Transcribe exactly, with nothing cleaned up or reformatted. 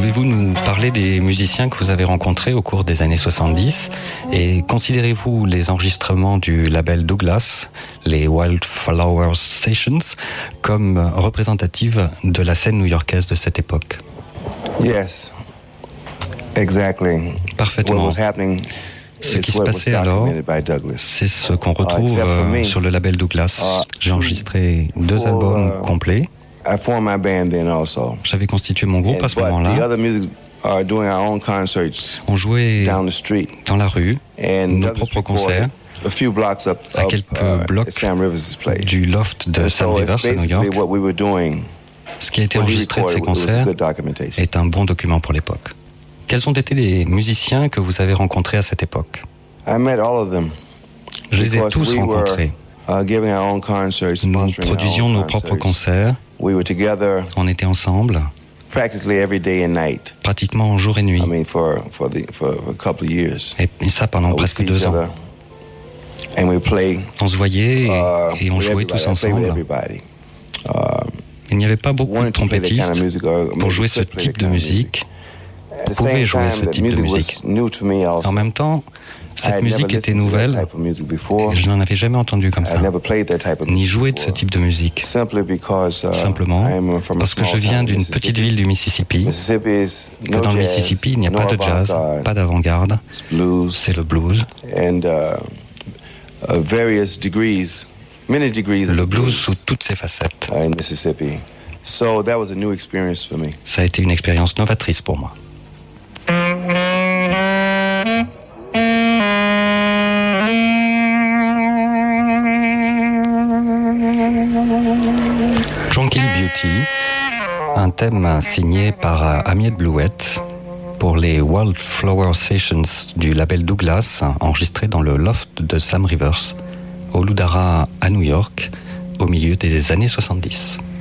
Pouvez-vous nous parler des musiciens que vous avez rencontrés au cours des années soixante-dix et considérez-vous les enregistrements du label Douglas, les Wildflower Sessions, comme représentatives de la scène new-yorkaise de cette époque? Yes, exactly. Parfaitement. Ce qui se passait alors, c'est ce qu'on retrouve euh, sur le label Douglas. J'ai enregistré deux albums complets. J'avais constitué mon groupe à ce moment-là. On jouait dans la rue, nos propres concerts, à quelques blocs du loft de Sam Rivers à New York. Ce qui a été enregistré de ces concerts est un bon document pour l'époque. Quels ont été les musiciens que vous avez rencontrés à cette époque? Je les ai tous rencontrés. Nous produisions nos propres concerts. On était ensemble, pratiquement jour et nuit. Et ça pendant presque deux ans. On se voyait et, et on jouait tous ensemble. Il n'y avait pas beaucoup de trompettistes pour jouer ce type de musique. Vous pouvez jouer ce type de musique. En même temps, cette musique était nouvelle et je n'en avais jamais entendu comme ça, ni joué de ce type de musique. Simplement parce que je viens d'une petite ville du Mississippi, que dans le Mississippi, il n'y a pas de jazz, pas d'avant-garde, c'est le blues. Le blues sous toutes ses facettes. Ça a été une expérience novatrice pour moi. Tranquil Beauty, un thème signé par Amiette Blouette pour les Wildflower Sessions du label Douglas, enregistré dans le loft de Sam Rivers, au Ludara à New York, au milieu des années soixante-dix.